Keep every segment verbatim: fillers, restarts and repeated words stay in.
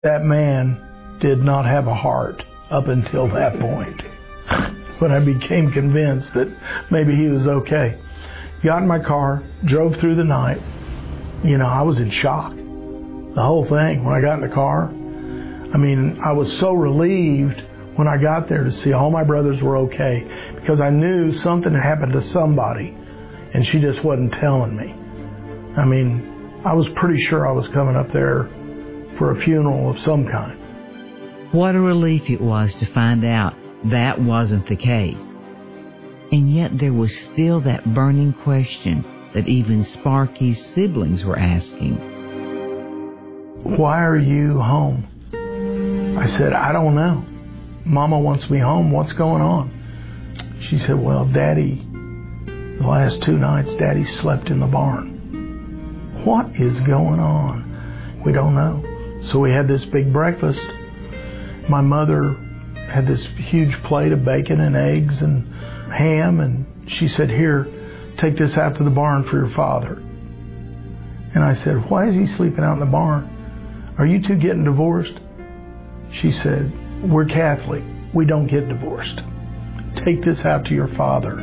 That man did not have a heart up until that point, when I became convinced that maybe he was okay. Got in my car, drove through the night. You know, I was in shock. The whole thing, when I got in the car, I mean, I was so relieved when I got there to see all my brothers were okay, because I knew something had happened to somebody, and she just wasn't telling me. I mean, I was pretty sure I was coming up there for a funeral of some kind. What a relief it was to find out that wasn't the case. And yet there was still that burning question that even Sparky's siblings were asking. Why are you home? I said, I don't know. Mama wants me home. What's going on? She said, well, Daddy, the last two nights, Daddy slept in the barn. What is going on? We don't know. So we had this big breakfast. My mother had this huge plate of bacon and eggs and ham, and she said, here, take this out to the barn for your father. And I said, why is he sleeping out in the barn? Are you two getting divorced? She said, we're Catholic. We don't get divorced. Take this out to your father.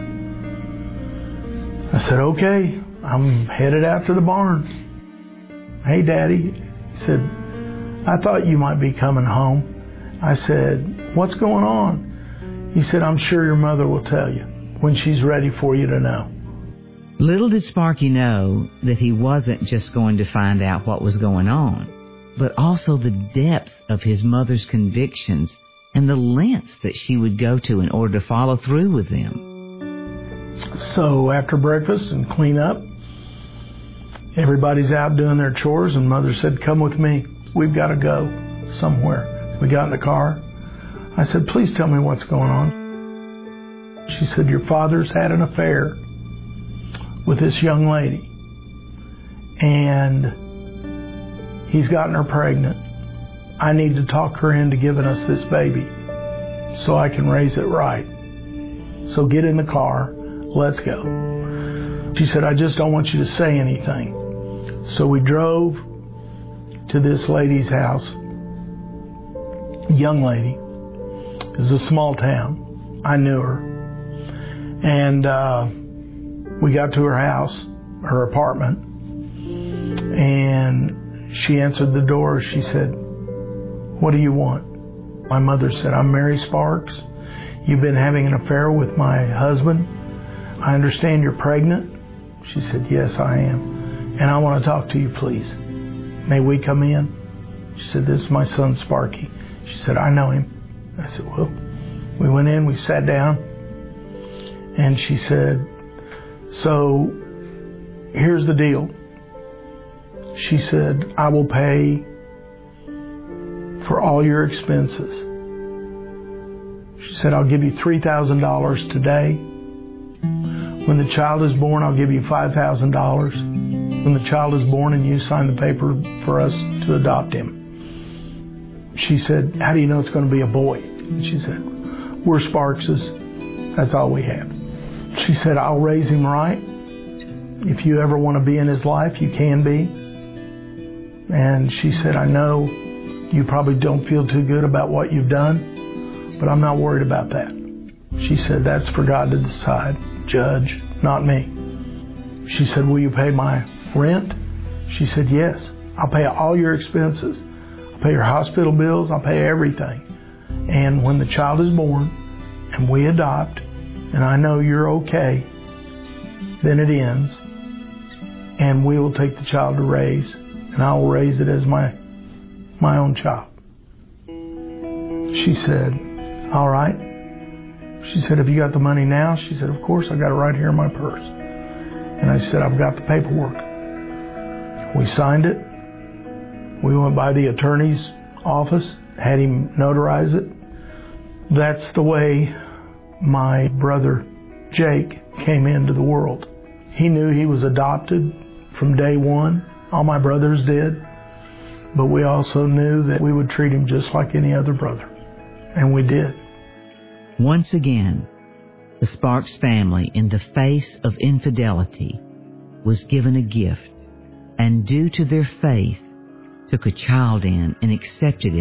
I said, okay, I'm headed out to the barn. Hey, Daddy. He said, I thought you might be coming home. I said, what's going on? He said, I'm sure your mother will tell you when she's ready for you to know. Little did Sparky know that he wasn't just going to find out what was going on, but also the depths of his mother's convictions and the lengths that she would go to in order to follow through with them. So after breakfast and clean up, everybody's out doing their chores, and Mother said, come with me. We've got to go somewhere. We got in the car. I said, please tell me what's going on. She said, your father's had an affair with this young lady, and he's gotten her pregnant. I need to talk her into giving us this baby so I can raise it right. So get in the car. Let's go. She said, I just don't want you to say anything. So we drove to this lady's house. Young lady. It was a small town. I knew her. And uh, we got to her house, her apartment, and she answered the door. She said, what do you want? My mother said, I'm Mary Sparks. You've been having an affair with my husband. I understand you're pregnant. She said, yes, I am. And I want to talk to you, please. May we come in? She said, this is my son, Sparky. She said, I know him. I said, well, we went in, we sat down, and she said, so here's the deal. She said, I will pay for all your expenses. She said, I'll give you three thousand dollars today. When the child is born, I'll give you five thousand dollars. When the child is born and you sign the paper for us to adopt him. She said, how do you know it's going to be a boy? And she said, we're Sparkses. That's all we have. She said, I'll raise him right. If you ever want to be in his life, you can be. And she said, I know you probably don't feel too good about what you've done, but I'm not worried about that. She said, that's for God to decide. Judge, not me. She said, will you pay my rent? She said, yes. I'll pay all your expenses. I'll pay your hospital bills. I'll pay everything. And when the child is born and we adopt, and I know you're okay, then it ends. And we will take the child to raise, and I will raise it as my my own child. She said, all right. She said, have you got the money now? She said, of course, I got it right here in my purse. And I said, I've got the paperwork. We signed it. We went by the attorney's office, had him notarize it. That's the way my brother Jake came into the world. He knew he was adopted from day one. All my brothers did. But we also knew that we would treat him just like any other brother. And we did. Once again, the Sparks family, in the face of infidelity, was given a gift, and due to their faith, took a child in and accepted it